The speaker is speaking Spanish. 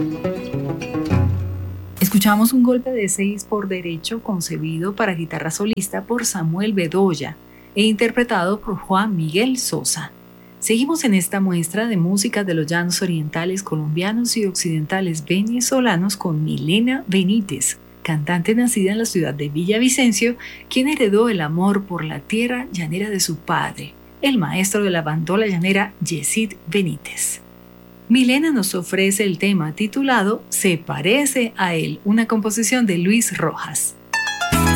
Escuchamos un golpe de 6 por derecho concebido para guitarra solista por Samuel Bedoya e interpretado por Juan Miguel Sosa. Seguimos en esta muestra de música de los llanos orientales colombianos y occidentales venezolanos con Milena Benítez, cantante nacida en la ciudad de Villavicencio, quien heredó el amor por la tierra llanera de su padre, el maestro de la bandola llanera Yesid Benítez. Milena nos ofrece el tema titulado Se parece a él, una composición de Luis Rojas.